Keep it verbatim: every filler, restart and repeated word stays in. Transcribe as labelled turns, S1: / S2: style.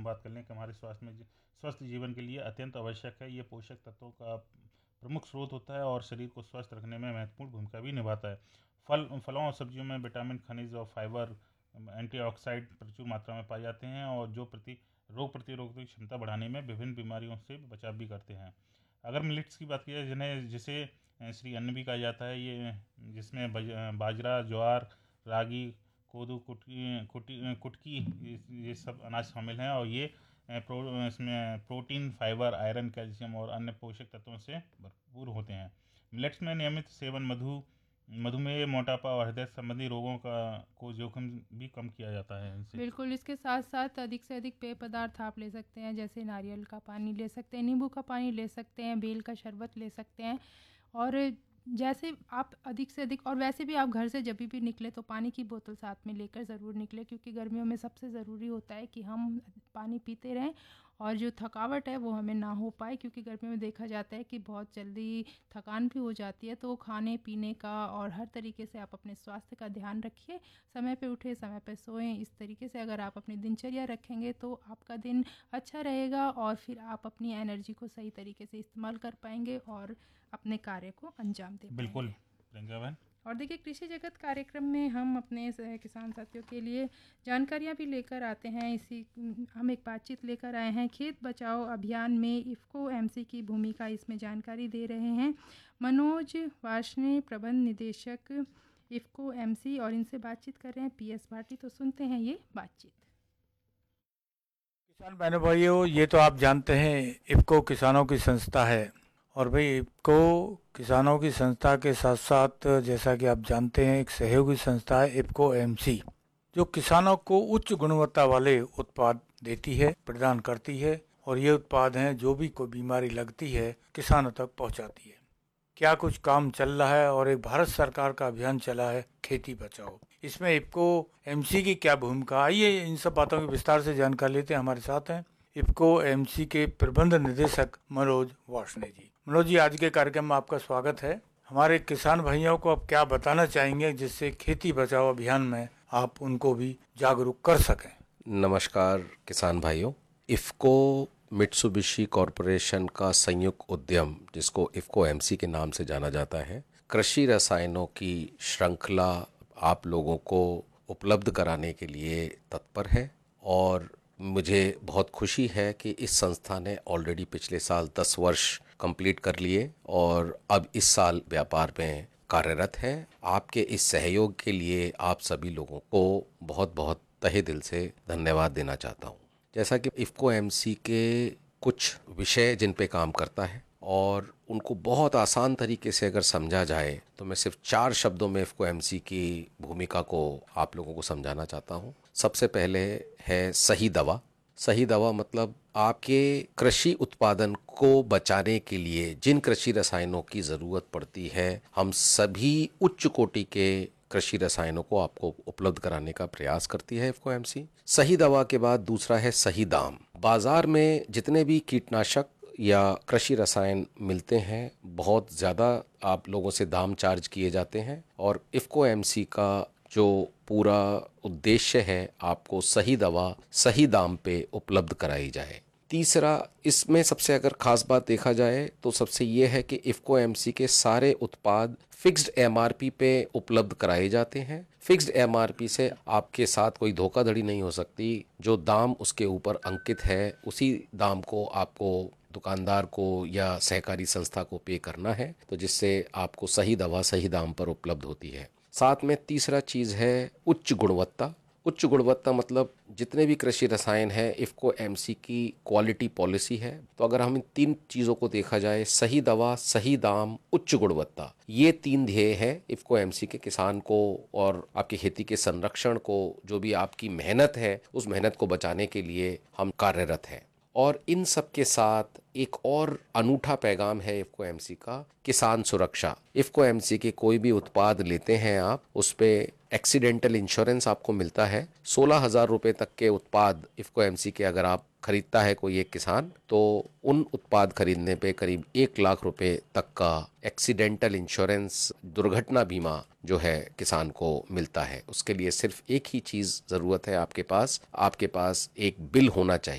S1: हम बात कर लें कि हमारे स्वास्थ्य में स्वस्थ जीवन के लिए अत्यंत आवश्यक है। ये पोषक तत्वों का प्रमुख स्रोत होता है और शरीर को स्वस्थ रखने में महत्वपूर्ण भूमिका भी निभाता है। फल फलों और सब्जियों में विटामिन, खनिज और फाइबर, एंटीऑक्सीडेंट प्रचुर मात्रा में पाए जाते हैं और जो प्रति रोग प्रतिरोधक क्षमता बढ़ाने में विभिन्न बीमारियों से बचाव भी करते हैं। अगर मिलेट्स की बात की जाए, जिन्हें जिसे श्री अन्न भी कहा जाता है, ये जिसमें बाजरा, ज्वार, रागी, कोदू, कुटकी कुटी कुटकी ये सब अनाज शामिल हैं और ये प्रो इसमें प्रोटीन, फाइबर, आयरन, कैल्शियम और अन्य पोषक तत्वों से भरपूर होते हैं। मिलेट्स में नियमित सेवन मधु मधुमेह, मोटापा और हृदय संबंधी रोगों का को जोखिम भी कम किया जाता है इनसे।
S2: बिल्कुल, इसके साथ साथ अधिक से अधिक पेय पदार्थ आप ले सकते हैं, जैसे नारियल का पानी ले सकते हैं, नींबू का पानी ले सकते हैं, बेल का शरबत ले सकते हैं। और जैसे आप अधिक से अधिक, और वैसे भी आप घर से जब भी निकले तो पानी की बोतल साथ में लेकर ज़रूर निकले, क्योंकि गर्मियों में सबसे ज़रूरी होता है कि हम पानी पीते रहें और जो थकावट है वो हमें ना हो पाए, क्योंकि गर्मियों में देखा जाता है कि बहुत जल्दी थकान भी हो जाती है। तो खाने पीने का और हर तरीके से आप अपने स्वास्थ्य का ध्यान रखिए, समय पे उठे, समय पे सोएं। इस तरीके से अगर आप अपनी दिनचर्या रखेंगे तो आपका दिन अच्छा रहेगा और फिर आप अपनी एनर्जी को सही तरीके से इस्तेमाल कर पाएंगे और अपने कार्य को अंजाम दे पाएंगे।
S1: बिल्कुल प्रियंका बहन।
S2: और देखिए, कृषि जगत कार्यक्रम में हम अपने किसान साथियों के लिए जानकारियाँ भी लेकर आते हैं। इसी हम एक बातचीत लेकर आए हैं, खेत बचाओ अभियान में इफ़को एमसी की भूमिका, इसमें जानकारी दे रहे हैं मनोज वार्ष्णेय, प्रबंध निदेशक इफ़को एमसी, और इनसे बातचीत कर रहे हैं पी एस भाटी। तो सुनते हैं ये बातचीत।
S3: किसान बहनों भाइयों, ये तो आप जानते हैं इफ़को किसानों की संस्था है और भाई इफ़को किसानों की संस्था के साथ साथ जैसा कि आप जानते हैं एक सहयोगी संस्था है इफ़को एमसी, जो किसानों को उच्च गुणवत्ता वाले उत्पाद देती है, प्रदान करती है और ये उत्पाद हैं जो भी कोई बीमारी लगती है किसानों तक पहुंचाती है। क्या कुछ काम चल रहा है और एक भारत सरकार का अभियान चला है खेती बचाओ, इसमें इफ़को एमसी की क्या भूमिका, आइए इन सब बातों की विस्तार से जानकारी लेते हैं। हमारे साथ हैं इफ़को एमसी के प्रबंध निदेशक मनोज वार्ष्णेय जी। मनोज जी, आज के कार्यक्रम में आपका स्वागत है। हमारे किसान भाइयों को आप क्या बताना चाहेंगे जिससे खेती बचाओ अभियान में आप उनको भी जागरूक कर सकें?
S4: नमस्कार किसान भाइयों। इफ़को मित्सुबिशी कॉरपोरेशन का संयुक्त उद्यम, जिसको इफ़को एमसी के नाम से जाना जाता है, कृषि रसायनों की श्रृंखला आप लोगों को उपलब्ध कराने के लिए तत्पर है और मुझे बहुत खुशी है कि इस संस्था ने ऑलरेडी पिछले साल दस वर्ष कंप्लीट कर लिए और अब इस साल व्यापार में कार्यरत है। आपके इस सहयोग के लिए आप सभी लोगों को बहुत बहुत तहे दिल से धन्यवाद देना चाहता हूँ। जैसा कि इफ़को एमसी के कुछ विषय जिन पे काम करता है और उनको बहुत आसान तरीके से अगर समझा जाए तो मैं सिर्फ चार शब्दों में इफ़को एमसी की भूमिका को आप लोगों को समझाना चाहता हूँ। सबसे पहले है सही दवा। सही दवा मतलब आपके कृषि उत्पादन को बचाने के लिए जिन कृषि रसायनों की ज़रूरत पड़ती है, हम सभी उच्च कोटि के कृषि रसायनों को आपको उपलब्ध कराने का प्रयास करती है इफ़को एमसी। सही दवा के बाद दूसरा है सही दाम। बाजार में जितने भी कीटनाशक या कृषि रसायन मिलते हैं, बहुत ज़्यादा आप लोगों से दाम चार्ज किए जाते हैं और इफ़को एमसी का जो पूरा उद्देश्य है आपको सही दवा सही दाम पे उपलब्ध कराई जाए। तीसरा, इसमें सबसे अगर खास बात देखा जाए तो सबसे ये है कि इफ़को एमसी के सारे उत्पाद फिक्स्ड एमआरपी पे उपलब्ध कराए जाते हैं। फिक्स्ड एमआरपी से आपके साथ कोई धोखाधड़ी नहीं हो सकती। जो दाम उसके ऊपर अंकित है उसी दाम को आपको दुकानदार को या सहकारी संस्था को पे करना है, तो जिससे आपको सही दवा सही दाम पर उपलब्ध होती है। साथ में तीसरा चीज़ है उच्च गुणवत्ता। उच्च गुणवत्ता मतलब जितने भी कृषि रसायन है, इफ़को एमसी की क्वालिटी पॉलिसी है। तो अगर हम इन तीन चीज़ों को देखा जाए, सही दवा, सही दाम, उच्च गुणवत्ता, ये तीन ध्येय है इफ़को एमसी के किसान को और आपकी खेती के संरक्षण को, जो भी आपकी मेहनत है उस मेहनत को बचाने के लिए हम कार्यरत हैं। और इन सब के साथ एक और अनूठा पैगाम है इफ़को एमसी का, किसान सुरक्षा। इफ़को एमसी के कोई भी उत्पाद लेते हैं आप, उस पे एक्सीडेंटल इंश्योरेंस आपको मिलता है। सोलह हजार रुपये तक के उत्पाद इफ़को एमसी के अगर आप खरीदता है कोई एक किसान, तो उन उत्पाद खरीदने पे करीब एक लाख रुपए तक का एक्सीडेंटल इंश्योरेंस, दुर्घटना बीमा जो है किसान को मिलता है। उसके लिए सिर्फ एक ही चीज़ ज़रूरत है आपके पास, आपके पास एक बिल होना चाहिए।